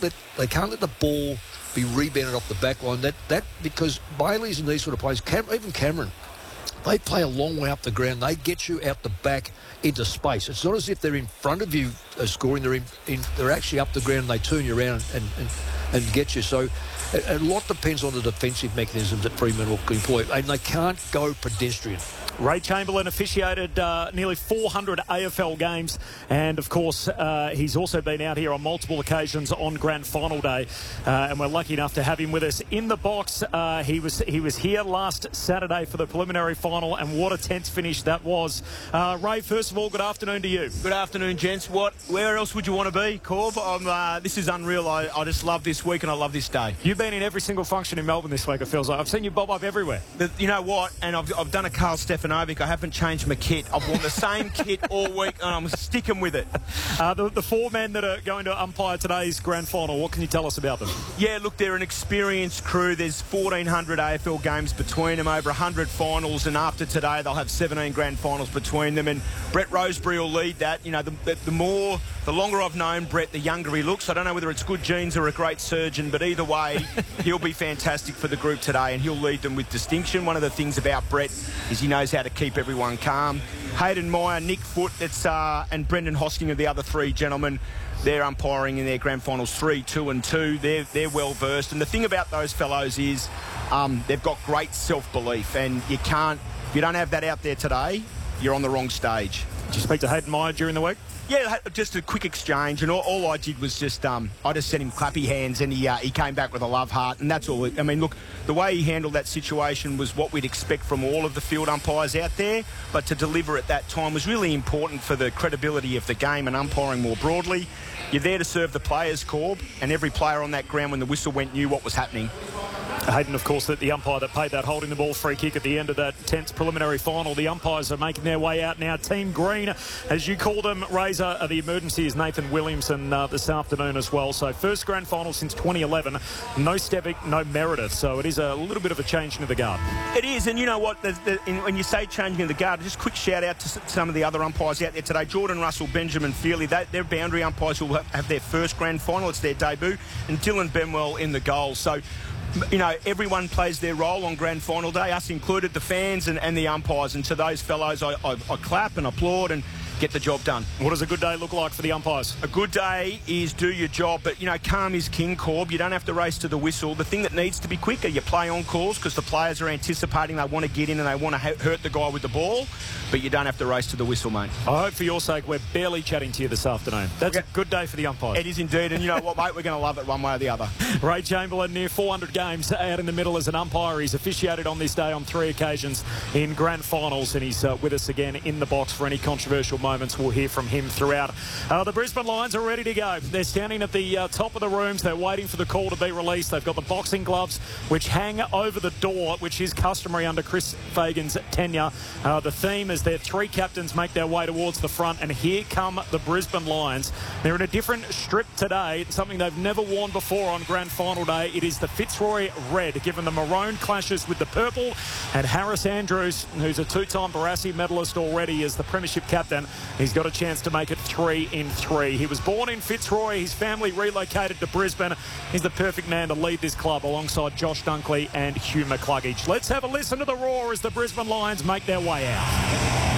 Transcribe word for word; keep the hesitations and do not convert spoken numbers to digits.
let they can't let the ball be rebounded off the back line. That that because Bailey's and these sort of players, Cam, even Cameron, they play a long way up the ground. They get you out the back into space. It's not as if they're in front of you uh, scoring. They're in, in they're actually up the ground. And they turn you around and and, and get you. So a, a lot depends on the defensive mechanisms that Fremantle can employ, and they can't go pedestrian. Ray Chamberlain officiated uh, nearly four hundred A F L games, and of course uh, he's also been out here on multiple occasions on Grand Final day, uh, and we're lucky enough to have him with us in the box. Uh, he was he was here last Saturday for the preliminary final, and what a tense finish that was. Uh, Ray, first of all, good afternoon to you. Good afternoon, gents. What? Where else would you want to be, Corb? I'm, uh, this is unreal. I, I just love this week and I love this day. You've been in every single function in Melbourne this week, it feels like. I've seen you bob up everywhere. The, you know what? And I've, I've done a Carl Stefanovic. I haven't changed my kit. I've worn the same kit all week and I'm sticking with it. Uh, the, the four men that are going to umpire today's grand final, what can you tell us about them? Yeah, look, they're an experienced crew. There's fourteen hundred A F L games between them, over one hundred finals, and after today they'll have seventeen grand finals between them, and Brett Rosebery will lead that. You know, the, the, the more, the longer I've known Brett, the younger he looks. I don't know whether it's good genes or a great surgeon, but either way, he'll be fantastic for the group today, and he'll lead them with distinction. One of the things about Brett is he knows how to keep everyone calm. Hayden Meyer, Nick Foote, that's, uh, and Brendan Hosking are the other three gentlemen. They're umpiring in their grand finals three, two and two. They're, they're well versed. And the thing about those fellows is um, they've got great self-belief, and you can't, if you don't have that out there today, you're on the wrong stage. Did you speak to Hayden Meyer during the week? Yeah, just a quick exchange, and all, all I did was just, um, I just sent him clappy hands, and he uh, he came back with a love heart, and that's all. I mean, look, the way he handled that situation was what we'd expect from all of the field umpires out there, but to deliver at that time was really important for the credibility of the game and umpiring more broadly. You're there to serve the players, Corb, and every player on that ground when the whistle went knew what was happening. Hayden, of course, the umpire that paid that holding the ball free kick at the end of that tense preliminary final. The umpires are making their way out now. Team Green, as you call them, Razor, uh, the emergency is Nathan Williamson uh, this afternoon as well. So first grand final since twenty eleven. No Stevic, no Meredith. So it is a little bit of a change into the guard. It is, and you know what? The, the, in, when you say changing the guard, just quick shout out to some of the other umpires out there today. Jordan Russell, Benjamin Feely, they, they're boundary umpires who will have, have their first grand final. It's their debut. And Dylan Benwell in the goal. So, you know, everyone plays their role on grand final day, us included, the fans and, and the umpires. And to those fellows, I, I, I clap and applaud and get the job done. What does a good day look like for the umpires? A good day is do your job, but, you know, calm is king, Corb. You don't have to race to the whistle. The thing that needs to be quick are your play-on calls, because the players are anticipating they want to get in and they want to ha- hurt the guy with the ball, but you don't have to race to the whistle, mate. I hope for your sake we're barely chatting to you this afternoon. That's okay. A good day for the umpires. It is indeed, and you know what, mate, we're going to love it one way or the other. Ray Chamberlain, near four hundred games out in the middle as an umpire. He's officiated on this day on three occasions in grand finals, and he's uh, with us again in the box for any controversial moments. We'll hear from him throughout. Uh, the Brisbane Lions are ready to go. They're standing at the uh, top of the rooms. They're waiting for the call to be released. They've got the boxing gloves which hang over the door, which is customary under Chris Fagan's tenure. Uh, the theme is their three captains make their way towards the front, and here come the Brisbane Lions. They're in a different strip today, something they've never worn before on grand final day. It is the Fitzroy red, given the maroon clashes with the purple, and Harris Andrews, who's a two-time Barassi medalist already, is the premiership captain. He's got a chance to make it three in three. He was born in Fitzroy. His family relocated to Brisbane. He's the perfect man to lead this club alongside Josh Dunkley and Hugh McCluggage. Let's have a listen to the roar as the Brisbane Lions make their way out.